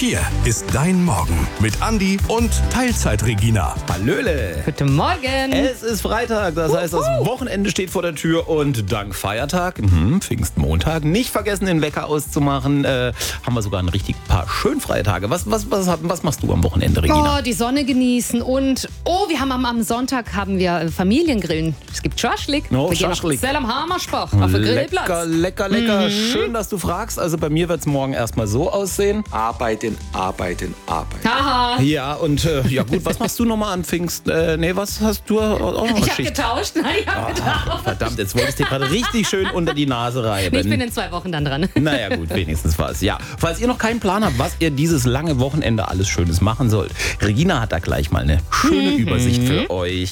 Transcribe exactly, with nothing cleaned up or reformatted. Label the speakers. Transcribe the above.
Speaker 1: Hier ist dein Morgen mit Andi und Teilzeit-Regina.
Speaker 2: Hallöle.
Speaker 3: Guten Morgen.
Speaker 2: Es ist Freitag, das heißt, das Wochenende steht vor der Tür und dank Feiertag, mhm, Pfingstmontag, nicht vergessen, den Wecker auszumachen, äh, haben wir sogar ein richtig paar schön freie Tage. Was, was, was, was machst du am Wochenende, Regina?
Speaker 3: Oh, die Sonne genießen und, oh, wir haben am, am Sonntag haben wir Familiengrillen. Es gibt Schaschlik.
Speaker 2: Oh,
Speaker 3: wir
Speaker 2: Schaschlik.
Speaker 3: gehen am Hammerspach auf den Grillplatz.
Speaker 2: Lecker, lecker, lecker. Mhm. Schön, dass du fragst. Also bei mir wird es morgen erstmal so aussehen.
Speaker 4: Arbeiten, arbeiten, arbeiten.
Speaker 3: Haha.
Speaker 2: Ja, und äh, ja gut, was machst du nochmal an Pfingst? Äh, nee, was hast du? Oh,
Speaker 3: Ich habe
Speaker 2: Schicht.
Speaker 3: getauscht. Nein, ich habe
Speaker 2: Ah,
Speaker 3: getauscht.
Speaker 2: verdammt, jetzt wolltest du dir gerade richtig schön unter die Nase reiben.
Speaker 3: Nee, ich bin in zwei Wochen dann dran.
Speaker 2: Naja gut, wenigstens was. Ja, falls ihr noch keinen Plan habt, was ihr dieses lange Wochenende alles Schönes machen sollt, Regina hat da gleich mal eine schöne Übersicht für euch.